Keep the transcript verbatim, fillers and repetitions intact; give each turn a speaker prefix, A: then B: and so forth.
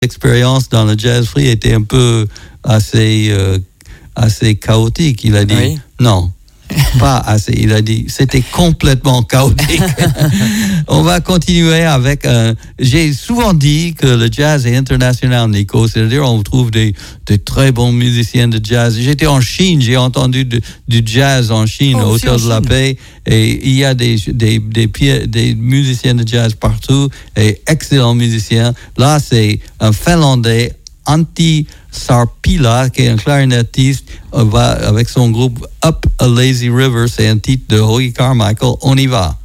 A: expérience dans le jazz free était un peu assez, euh, assez chaotique. Il a dit oui. non. Pas assez. Il a dit c'était complètement chaotique. On va continuer avec. Euh, j'ai souvent dit que le jazz est international, Nico. C'est-à-dire on trouve des, des très bons musiciens de jazz. J'étais en Chine, j'ai entendu de, du jazz en Chine, oh, au Hôtel de la Paix, et il y a des des des, des des musiciens de jazz partout et excellents musiciens. Là, c'est un Finlandais. Antti Sarpila, qui est un clarinettiste, va avec son groupe Up a Lazy River, c'est un titre de Hoagy Carmichael. On y va.